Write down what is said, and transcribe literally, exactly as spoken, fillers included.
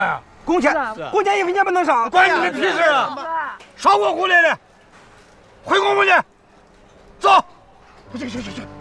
哎，工钱工钱一分钱不能少， 关你们屁事啊！少给我回来的，回公墓去，走。 行行行行。